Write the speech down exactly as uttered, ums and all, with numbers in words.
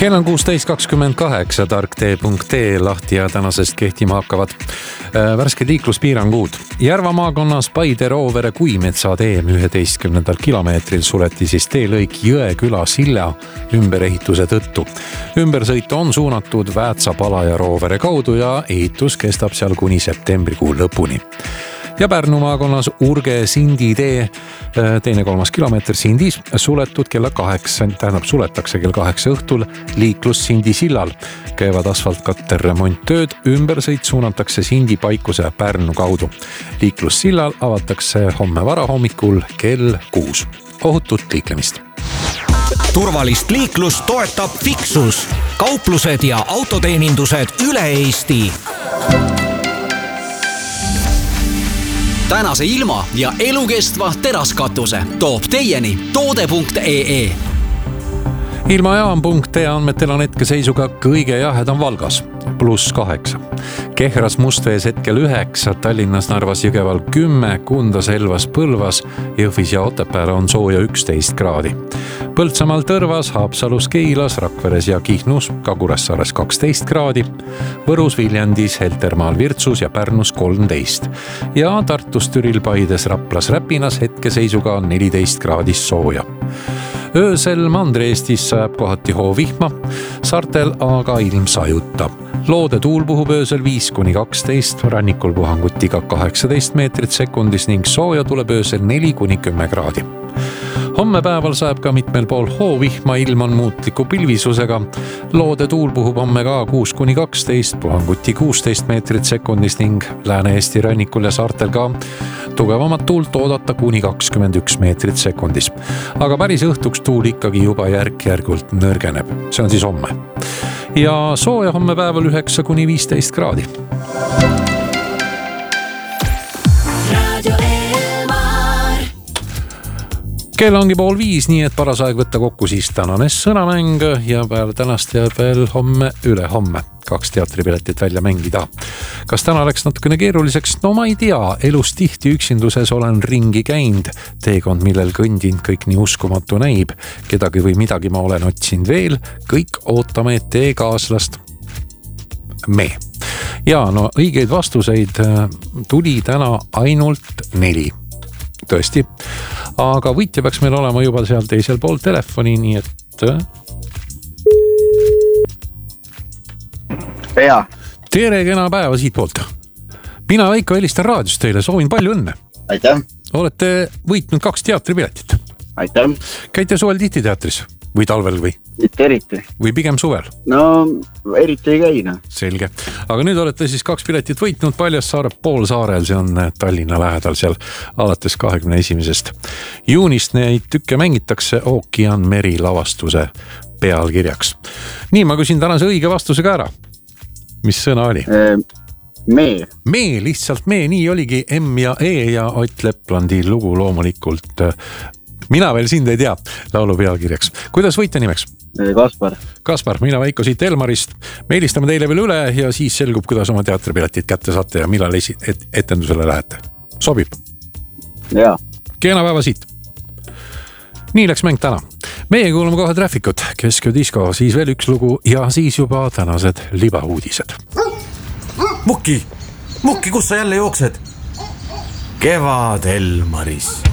Kell on kuusteist kakskümmend kaheksa, tarktee punkt ee lahti ja tänasest kehtima hakkavad värsked liikluspiirangud. Järva maakonnas Paide Roovere Kuimetsa tee üheteistkümnendal kilomeetril suleti siis teelõik Jõeküla silla ümberehituse tõttu. Ümbersõit on suunatud Väätsa, Pala ja Roovere kaudu ja ehitus kestab seal kuni septembrikuu lõpuni. Ja Pärnu maakonnas Urge Sindi tee teine kolmas kilomeeter Sindis suletud kella kaheksa, tähendab suletakse kell kaheksa õhtul liiklus Sindi sillal. Käivad asfaltkatter remonttööd, ümbersõit suunatakse Sindi Paikuse Pärnu kaudu. Liiklus sillal avatakse homme varahommikul kell kuus. Ohutut liiklemist. Turvalist liiklust toetab Fixus. Kauplused ja autoteenindused üle Eesti. Tänase ilma ja elukestva teraskatuse toob teieni toode punkt ee. Ilmajaam punkt ee andmetel on hetkeseisuga kõige jahedam Valgas, pluss kaheksa. Kehras Mustvees hetkel üheksa, Tallinnas, Narvas, Jõgeval kümme, Kundas, Elvas, Põlvas, Jõhvis ja Otepääl on sooja üksteist kraadi. Põltsamaal, Tõrvas, Haapsalus, Keilas, Rakveres ja Kihnus, Kagu-Rassaares kaksteist kraadi, Võrus, Viljandis, Heltermaal, Virtsus ja Pärnus kolmteist. Ja Tartus, Türil, Paides, Raplas, Räpinas hetkeseisuga neliteist kraadis sooja. Öösel Mandri-Eestis sajab kohati hoovihma, saartel aga ilm sajuta. Loode tuul puhub öösel viis kuni kaksteist, rannikul puhanguti ka kaheksateist meetrit sekundis ning sooja tuleb öösel neli kuni kümme kraadi. Homme päeval sajab ka mitmel pool hoovihma, ilm on muutliku pilvisusega. Loode tuul puhub homme ka kuus kuni kaksteist, puhanguti kuusteist meetrit sekundis ning Lääne-Eesti rannikul ja saartel ka tugevamat tuult oodata kuni kakskümmend üks meetrit sekundis. Aga päris õhtuks tuul ikkagi juba järk-järgult nõrgeneb. See on siis homme. Ja sooja homme päeval üheksa kuni viisteist kraadi. Kell ongi pool viis, nii et paras aeg võtta kokku siis tänane sõnamäng ja peale tänast jääb veel homme üle homme. Kaks teatripiletit välja mängida. Kas täna läks natukene keeruliseks? No ma ei tea, elus tihti üksinduses olen ringi käinud. Teekond, millel kõndinud kõik nii uskumatu näib. Kedagi või midagi ma olen otsinud veel. Kõik ootame teekaaslast. Me. Ja no õigeid vastuseid tuli täna ainult neli. Tõesti. Aga võitja peaks meil olema juba seal teisel pool telefoni, nii et... Hea. Tere, kena päeva siit poolt. Mina Veiko helistan raadios teile, soovin palju õnne. Aitäh. Olete võitnud kaks teatripiletit. Aitäh. Käite suvel tihti teatris või talvel või? Mitte eriti. Või pigem suvel? No, eriti ei käina. Selge. Aga nüüd olete siis kaks piletit võitnud Paljassaare Poolsaarel, see on Tallinna lähedal seal alates kahekümne esimesest juunist neid tükke mängitakse Ookean meri lavastuse pealkirjaks. Nii, ma küsin tänase õige vastuse ka ära. Mis sõna oli? Me. Me, lihtsalt me, nii oligi M ja E ja Ott Leplandi lugu loomulikult. Mina veel sind ei tea laulu pealkirjaks. Kuidas võitja nimeks? Kaspar. Kaspar, mina Veiko siit Elmarist. Me helistame teile veel üle ja siis selgub, kuidas oma teatripiletit kätte saate ja millal esi- et- etendusele lähete. Sobib? Jaa. Kena päeva siit. Nii läks mäng täna. Meie kuulame kohe Trafficut, Kesk- ja disko, siis veel üks lugu ja siis juba tänased libauudised. Mukki, Mukki, kus sa jälle jooksed? Kevad Elmaris.